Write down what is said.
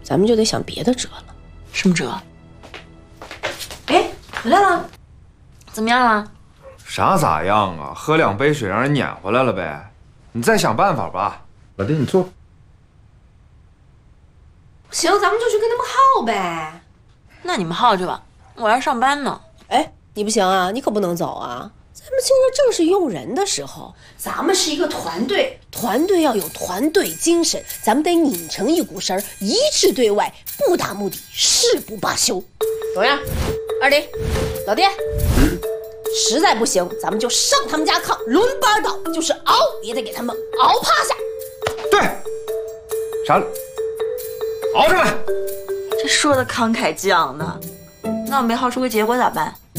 咱们就得想别的辙了。 什么辙？ 哎，回来了， 怎么样了？ 啥咋样啊？喝2杯水让人撵回来了呗。你再想办法吧。 老弟，你坐。 行，咱们就去跟他们耗呗。 那你们耗着吧，我要上班呢。 哎，你不行啊，你可不能走啊。咱们现在正是用人的时候，咱们是一个团队，团队要有团队精神，咱们得拧成一股绳，一致对外，不达目的誓不罢休。怎么样，二弟、老爹？实在不行，咱们就上他们家炕，轮班倒，就是熬也得给他们熬趴下。 对，啥？熬着呗。 这说的慷慨激昂的，那我没耗出个结果咋办？